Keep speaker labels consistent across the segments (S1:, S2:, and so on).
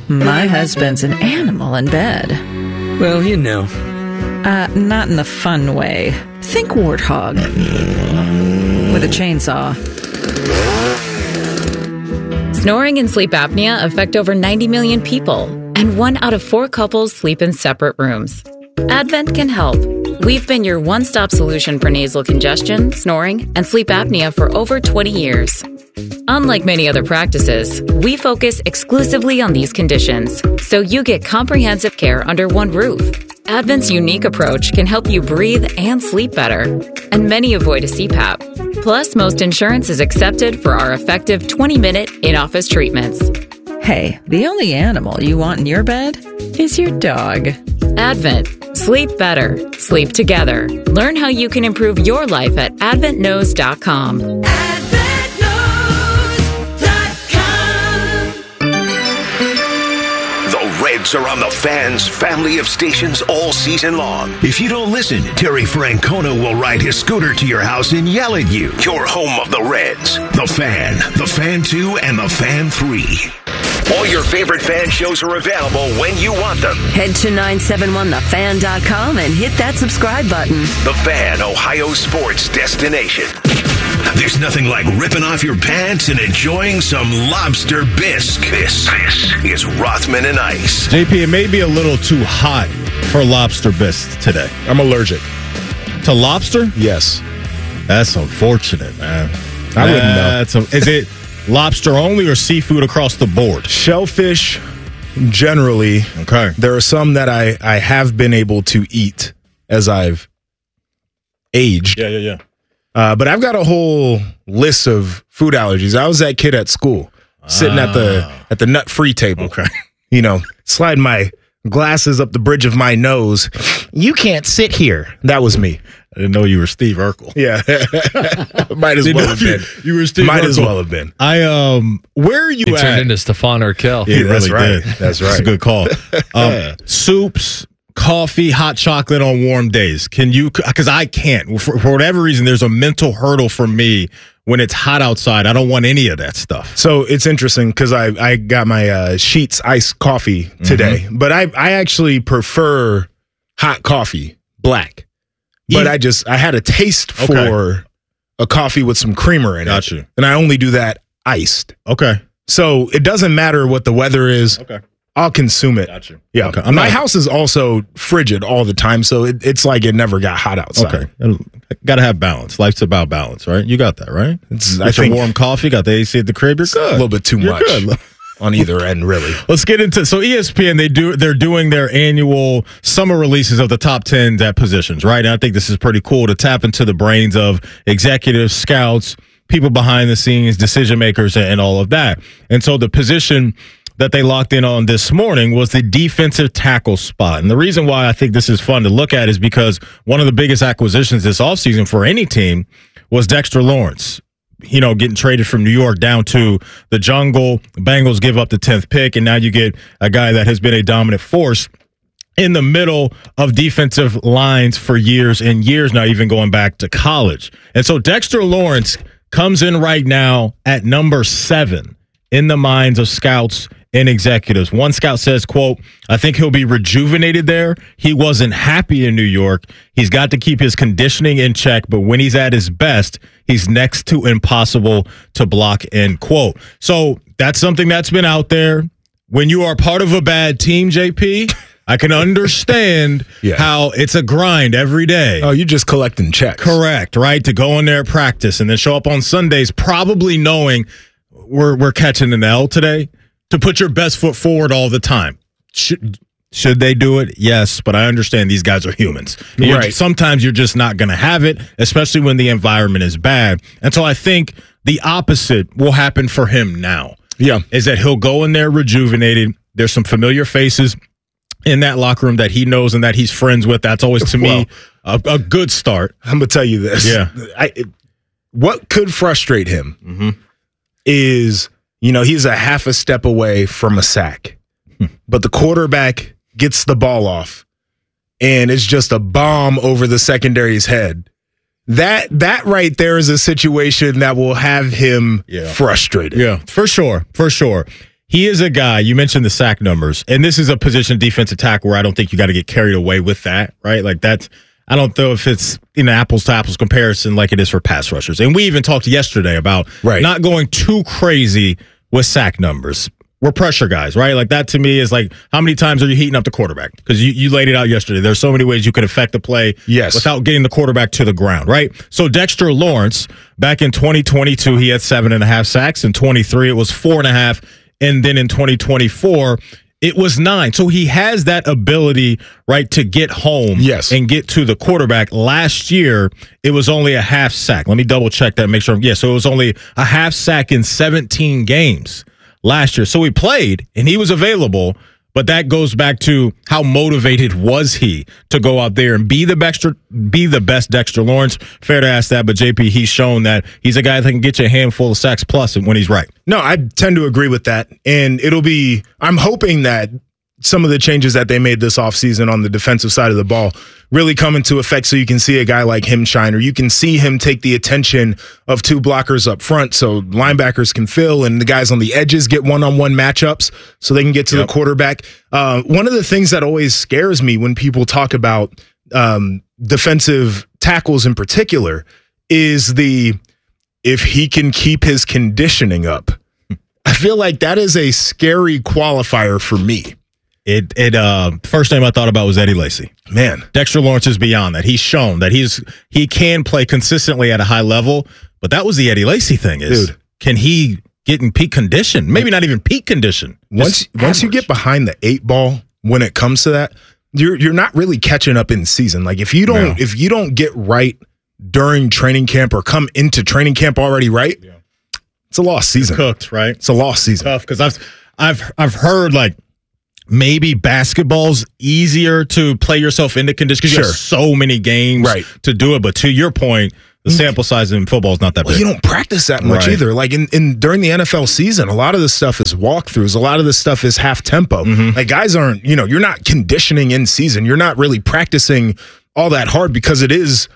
S1: My husband's an animal in bed.
S2: Well, you know.
S1: Not in the fun way. Think warthog. With a chainsaw.
S3: Snoring and sleep apnea affect over 90 million people, and 1 out of 4 couples sleep in separate rooms. Advent can help. We've been your one-stop solution for nasal congestion, snoring, and sleep apnea for over 20 years. Unlike many other practices, we focus exclusively on these conditions, so you get comprehensive care under one roof. Advent's unique approach can help you breathe and sleep better, and many avoid a CPAP. Plus, most insurance is accepted for our effective 20-minute in-office treatments.
S1: Hey, the only animal you want in your bed is your dog.
S3: Advent. Sleep better. Sleep together. Learn how you can improve your life at adventknows.com.
S4: Reds are on the Fan's family of stations all season long. If you don't listen, Terry Francona will ride his scooter to your house and yell at you. Your home of the Reds. The Fan, The Fan 2, and The Fan 3. All your favorite Fan shows are available when you want them.
S5: Head to 971thefan.com and hit that subscribe button.
S4: The Fan, Ohio sports destination. There's nothing like ripping off your pants and enjoying some lobster bisque. This is Rothman and Ice.
S6: JP, it may be a little too hot for lobster bisque today.
S7: I'm allergic.
S6: To lobster?
S7: Yes.
S6: That's unfortunate, man.
S7: I wouldn't know.
S6: Is it lobster only or seafood across the board?
S7: Shellfish, generally.
S6: Okay.
S7: There are some that I have been able to eat as I've aged.
S6: Yeah.
S7: But I've got a whole list of food allergies. I was that kid at school, sitting at the nut-free table.
S6: Okay.
S7: You know, sliding my glasses up the bridge of my nose. You can't sit here. That was me.
S6: I didn't know you were Steve Urkel.
S7: Yeah. Might as well have been.
S6: You were Steve
S7: Might
S6: Urkel.
S7: as well have been.
S6: Where are you
S8: He
S6: at?
S8: turned into Stefan Urkel.
S6: He
S7: that's
S6: really
S7: right.
S6: did.
S7: That's right.
S6: That's a good call. Soups, coffee, hot chocolate on warm days. Can you? Because I can't. For whatever reason, there's a mental hurdle for me when it's hot outside. I don't want any of that stuff.
S7: So it's interesting because I got my Sheets iced coffee today, but I actually prefer hot coffee, black. But I had a taste for a coffee with some creamer in it.
S6: Got you.
S7: And I only do that iced.
S6: Okay.
S7: So it doesn't matter what the weather is.
S6: Okay.
S7: I'll consume it.
S6: Got you.
S7: Yeah.
S6: Okay.
S7: My house is also frigid all the time, so it's like it never got hot outside.
S6: Okay. Got to have balance. Life's about balance, right? You got that, right?
S7: I think
S6: warm coffee, got the AC at the crib, you're good.
S7: a little bit too
S6: You're
S7: much
S6: good.
S7: on either end, really.
S6: Let's get into ESPN. They're doing their annual summer releases of the top 10s at positions, right? And I think this is pretty cool to tap into the brains of executives, scouts, people behind the scenes, decision makers, and all of that. And so the position that they locked in on this morning was the defensive tackle spot. And the reason why I think this is fun to look at is because one of the biggest acquisitions this offseason for any team was Dexter Lawrence. You know, getting traded from New York down to the jungle. The Bengals give up the 10th pick, and now you get a guy that has been a dominant force in the middle of defensive lines for years and years now, even going back to college. And so Dexter Lawrence comes in right now at number 7 in the minds of scouts and executives. One scout says, quote, I think he'll be rejuvenated there. He wasn't happy in New York. He's got to keep his conditioning in check, but when he's at his best, he's next to impossible to block, end quote. So that's something that's been out there. When you are part of a bad team, JP, I can understand how it's a grind every day.
S7: Oh, you're just collecting checks.
S6: Correct, right? To go in there, practice, and then show up on Sundays probably knowing we're catching an L today. To put your best foot forward all the time. Should they do it? Yes, but I understand these guys are humans.
S7: Right.
S6: Sometimes you're just not going to have it, especially when the environment is bad. And so I think the opposite will happen for him now.
S7: Yeah.
S6: Is that he'll go in there rejuvenated. There's some familiar faces in that locker room that he knows and that he's friends with. That's always, to me, a good start.
S7: I'm going to tell you this.
S6: Yeah.
S7: What could frustrate him is, you know, he's a half a step away from a sack, but the quarterback gets the ball off and it's just a bomb over the secondary's head. That right there is a situation that will have him frustrated.
S6: Yeah, for sure. he is a guy, you mentioned the sack numbers, and this is a position defensive tackle where I don't think you got to get carried away with that, right? Like that's, I don't know if it's apples to apples comparison like it is for pass rushers. And we even talked yesterday about not going too crazy with sack numbers. We're pressure guys, right? Like that to me is like, how many times are you heating up the quarterback? Because you laid it out yesterday. There's so many ways you can affect the play without getting the quarterback to the ground, right? So Dexter Lawrence, back in 2022, he had 7.5 sacks. In 23, it was 4.5. And then in 2024, it was 9. So he has that ability, right, to get home and get to the quarterback. Last year, it was only a half sack. Let me double check that and make sure. Yeah, so it was only a half sack in 17 games last year. So he played and he was available, but that goes back to how motivated was he to go out there and be the best Dexter Lawrence. Fair to ask that, but JP, he's shown that he's a guy that can get you a handful of sacks plus when he's right.
S7: No, I tend to agree with that. And I'm hoping that some of the changes that they made this offseason on the defensive side of the ball really come into effect so you can see a guy like him shine, or you can see him take the attention of 2 blockers up front so linebackers can fill and the guys on the edges get one-on-one matchups so they can get to the quarterback. One of the things that always scares me when people talk about defensive tackles in particular is if he can keep his conditioning up. I feel like that is a scary qualifier for me.
S6: First name I thought about was Eddie Lacy.
S7: Man,
S6: Dexter Lawrence is beyond that. He's shown that he can play consistently at a high level, but that was the Eddie Lacy thing can he get in peak condition? Maybe not even peak condition.
S7: Once you get behind the 8 ball when it comes to that, you're not really catching up in season. Like if you don't get right during training camp or come into training camp already right, it's a lost season.
S6: You're cooked, right?
S7: It's a lost season.
S6: Tough because I've heard like maybe basketball's easier to play yourself into condition because you have so many games to do it. But to your point, the sample size in football is not that big.
S7: You don't practice that much either. Like during the NFL season, a lot of this stuff is walkthroughs. A lot of this stuff is half tempo. Like guys aren't, you're not conditioning in season. You're not really practicing all that hard because it is,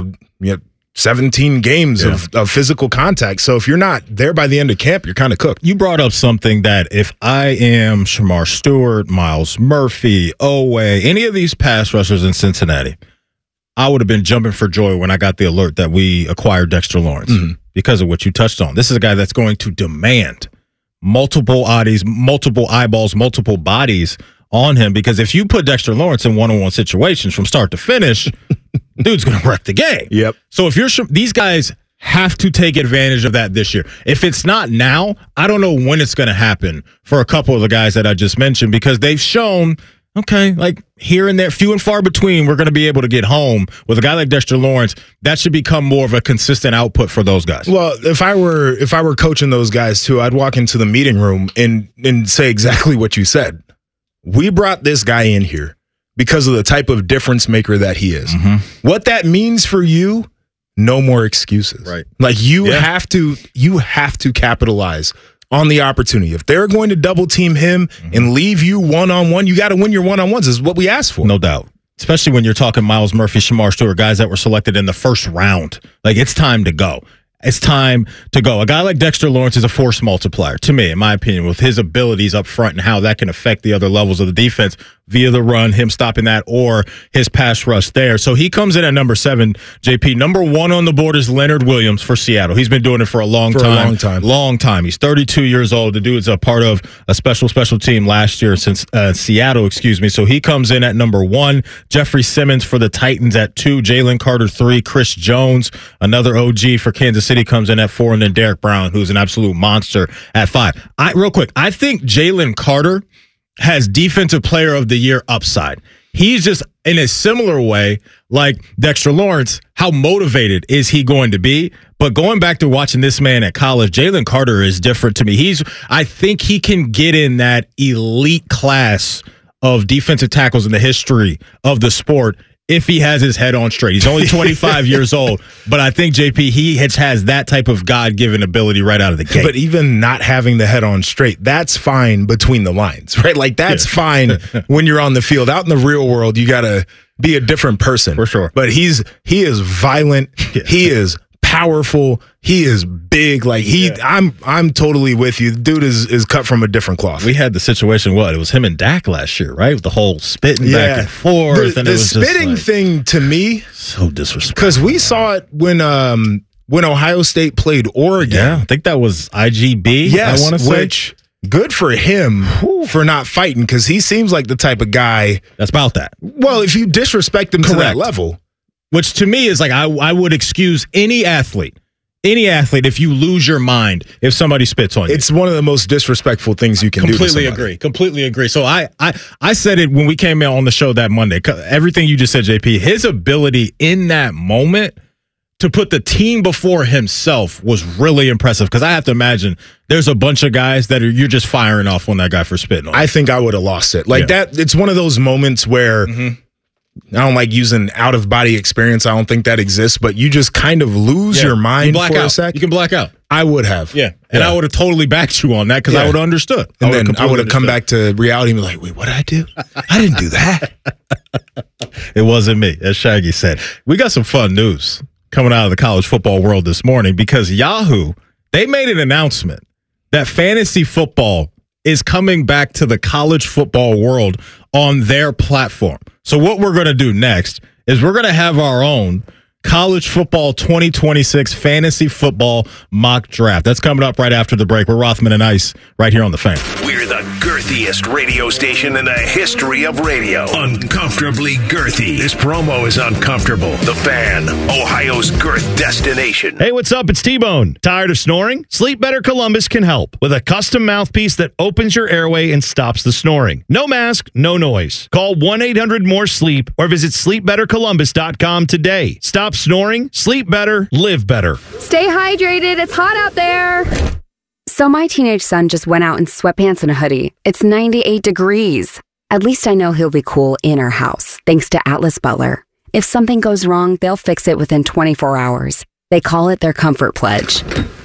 S7: 17 games of physical contact. So if you're not there by the end of camp, you're kind of cooked.
S6: You brought up something that if I am Shamar Stewart, Myles Murphy, Owe, any of these pass rushers in Cincinnati, I would have been jumping for joy when I got the alert that we acquired Dexter Lawrence because of what you touched on. This is a guy that's going to demand multiple eyeballs, multiple bodies on him, because if you put Dexter Lawrence in one-on-one situations from start to finish, dude's going to wreck the game.
S7: Yep.
S6: So if these guys have to take advantage of that this year. If it's not now, I don't know when it's going to happen for a couple of the guys that I just mentioned, because they've shown, okay, like here and there, few and far between, we're going to be able to get home with a guy like Dexter Lawrence. That should become more of a consistent output for those guys.
S7: Well, if I were coaching those guys too, I'd walk into the meeting room and say exactly what you said. We brought this guy in here because of the type of difference maker that he is. What that means for you, no more excuses.
S6: Right.
S7: Like you have to capitalize on the opportunity. If they're going to double team him and leave you one-on-one, you got to win your one-on-ones. This is what we asked for.
S6: No doubt. Especially when you're talking Myles Murphy, Shamar Stewart, guys that were selected in the first round. Like, it's time to go. It's time to go. A guy like Dexter Lawrence is a force multiplier, to me, in my opinion, with his abilities up front and how that can affect the other levels of the defense via the run, him stopping that, or his pass rush there. So he comes in at number 7, JP. Number 1 on the board is Leonard Williams for Seattle. He's been doing it for a long time. He's 32 years old. The dude's a part of a special team last year since Seattle, So he comes in at number 1. Jeffrey Simmons for the Titans at 2. Jalen Carter 3. Chris Jones, another OG for Kansas City, comes in at 4. And then Derek Brown, who's an absolute monster, at 5. Real quick, I think Jalen Carter has Defensive Player of the Year upside. He's just, in a similar way, like Dexter Lawrence, how motivated is he going to be? But going back to watching this man at college, Jalen Carter is different to me. I think he can get in that elite class of defensive tackles in the history of the sport if he has his head on straight. He's only 25 years old, but I think, JP, he has that type of God-given ability right out of the gate.
S7: But even not having the head on straight, that's fine between the lines, right? Like, that's fine when you're on the field. Out in the real world, you got to be a different person.
S6: For sure.
S7: But he is violent. He is powerful. He is big. Like I'm totally with you. The dude is cut from a different cloth.
S6: We had the situation. It was him and Dak last year, right? With the whole spitting back and forth.
S7: The
S6: and it was
S7: spitting
S6: just
S7: thing to me,
S6: so disrespectful.
S7: Because we saw it when Ohio State played Oregon.
S6: Yeah, I think that was IGB.
S7: Yes,
S6: I want to say.
S7: Which good for him for not fighting, because he seems like the type of guy
S6: that's about that.
S7: Well, if you disrespect him to that level,
S6: which to me is like I would excuse any athlete if you lose your mind if somebody spits on you.
S7: It's one of the most disrespectful things you can do.
S6: Completely agree. So I said it when we came in on the show that Monday. Everything you just said, JP, his ability in that moment to put the team before himself was really impressive, because I have to imagine there's a bunch of guys that you're just firing off on that guy for spitting on.
S7: I think I would have lost it. That. It's one of those moments where I don't like using out-of-body experience. I don't think that exists, but you just kind of lose your mind for a sec.
S6: You can black out.
S7: I would have.
S6: Yeah. And I would have totally backed you on that, because I would have understood.
S7: And then I would have come back to reality and be like, wait, what did I do? I didn't do that.
S6: It wasn't me, as Shaggy said. We got some fun news coming out of the college football world this morning, because Yahoo, they made an announcement that fantasy football is coming back to the college football world on their platform. So what we're going to do next is we're going to have our own college football 2026 fantasy football mock draft. That's coming up right after the break. We're Rothman and Ice right here on The Fan.
S4: We're the girthiest radio station in the history of radio. Uncomfortably girthy. This promo is uncomfortable. The Fan, Ohio's girth destination.
S2: Hey, what's up? It's T-Bone. Tired of snoring? Sleep Better Columbus can help with a custom mouthpiece that opens your airway and stops the snoring. No mask, no noise. Call 1-800-MORE-SLEEP or visit sleepbettercolumbus.com today. Stop snoring, sleep better, live better.
S8: Stay hydrated. It's hot out there. So my teenage son just went out in sweatpants and a hoodie. It's 98 degrees. At least I know he'll be cool in our house, thanks to Atlas Butler. If something goes wrong, they'll fix it within 24 hours. They call it their comfort pledge.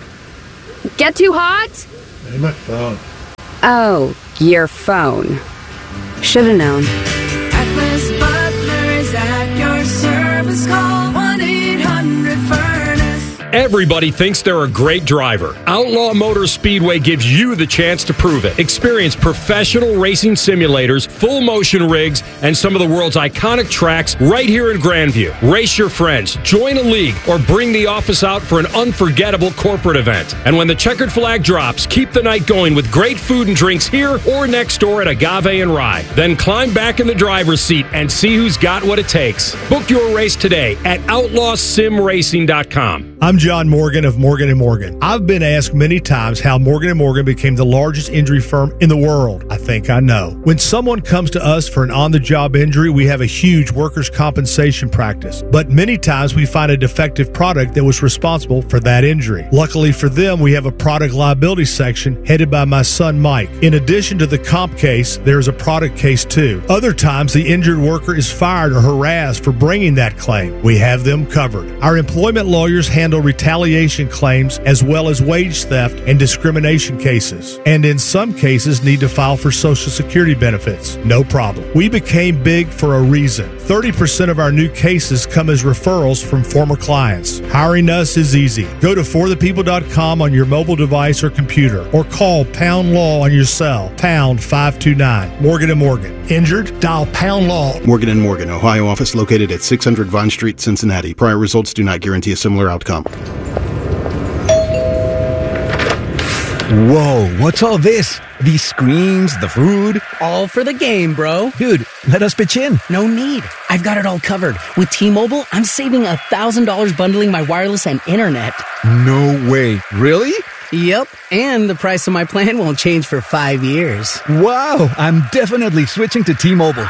S8: Get too hot?
S6: Hey, my phone.
S8: Oh, your phone. Should've known.
S9: Atlas Butler is at your service. Call 1-800-FURNACE.
S10: Everybody thinks they're a great driver. Outlaw Motor Speedway gives you the chance to prove it. Experience professional racing simulators, full motion rigs, and some of the world's iconic tracks right here in Grandview. Race your friends, join a league, or bring the office out for an unforgettable corporate event. And when the checkered flag drops, keep the night going with great food and drinks here or next door at Agave and Rye. Then climb back in the driver's seat and see who's got what it takes. Book your race today at outlawsimracing.com.
S11: I'm John Morgan of Morgan & Morgan. I've been asked many times how Morgan & Morgan became the largest injury firm in the world. I think I know. When someone comes to us for an on-the-job injury, we have a huge workers' compensation practice. But many times we find a defective product that was responsible for that injury. Luckily for them, we have a product liability section headed by my son Mike. In addition to the comp case, there is a product case too. Other times, the injured worker is fired or harassed for bringing that claim. We have them covered. Our employment lawyers handle retaliation claims as well as wage theft and discrimination cases, and in some cases need to file for Social Security benefits. No problem. We became big for a reason. 30% of our new cases come as referrals from former clients. Hiring us is easy. Go to forthepeople.com on your mobile device or computer, or call Pound Law on your cell, pound 529. Morgan & Morgan. Injured? Dial Pound Law.
S12: Morgan & Morgan, Ohio office located at 600 Vine Street, Cincinnati. Prior results do not guarantee a similar outcome.
S13: Whoa, what's all this? These screens, the food?
S14: All for the game, bro.
S13: Dude, let us pitch in.
S14: No need. I've got it all covered. With T-Mobile, I'm saving $1,000 bundling my wireless and internet.
S13: No way. Really?
S14: Yep, and the price of my plan won't change for 5 years.
S13: Wow, I'm definitely switching to T-Mobile.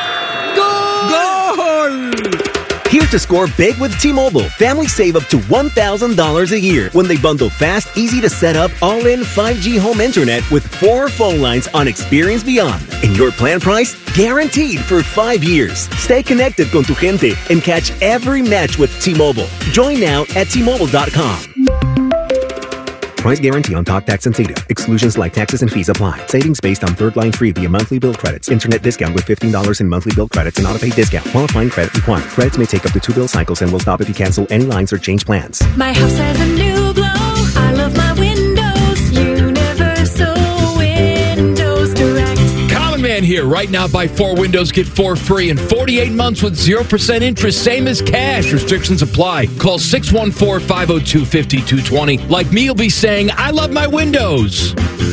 S14: Goal!
S15: Here to score big with T-Mobile. Families save up to $1,000 a year when they bundle fast, easy to set up, all-in 5G home internet with 4 phone lines on Experience Beyond. And your plan price? Guaranteed for 5 years. Stay connected con tu gente and catch every match with T-Mobile. Join now at T-Mobile.com.
S16: Price guarantee on talk, text, and data. Exclusions like taxes and fees apply. Savings based on third line free via monthly bill credits. Internet discount with $15 in monthly bill credits and auto-pay discount. Qualifying credit required. Credits may take up to 2 bill cycles and will stop if you cancel any lines or change plans.
S9: My house has a new glow. I love my windows. Universal Windows Direct.
S17: Common Man here. Right now, buy 4 windows, get 4 free in 48 months with 0% interest. Same as cash. Restrictions apply. Call 614-502-5220. Like me, you'll be saying, I love my windows.